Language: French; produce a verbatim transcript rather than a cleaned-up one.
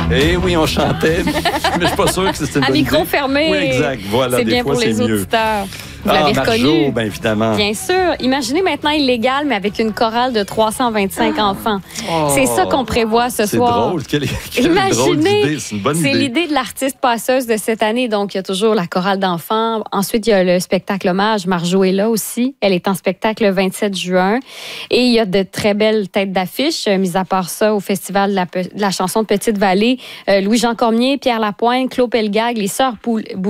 Eh oui, on chantait, mais je suis pas sûr que c'était une À bonne micro idée. fermé. Oui, exact. Voilà, c'est des bien fois, pour les c'est mieux. auditeurs. Vous Ah, l'avez Marjo, reconnu? bien évidemment. Bien sûr. Imaginez maintenant illégal, mais avec une chorale de trois cent vingt-cinq Ah. enfants. Oh. C'est ça qu'on prévoit ce C'est soir. drôle. Quelle, quelle Imaginez, drôle d'idée. C'est une bonne c'est idée. l'idée de l'artiste passeuse de cette année. Donc, il y a toujours la chorale d'enfants. Ensuite, il y a le spectacle hommage. Marjo est là aussi. Elle est en spectacle le vingt-sept juin. Et il y a de très belles têtes d'affiche. Euh, mis à part ça, au Festival de la, de la chanson de Petite-Vallée, euh, Louis-Jean Cormier, Pierre Lapointe, Claude Pelgag, les Sœurs Poul-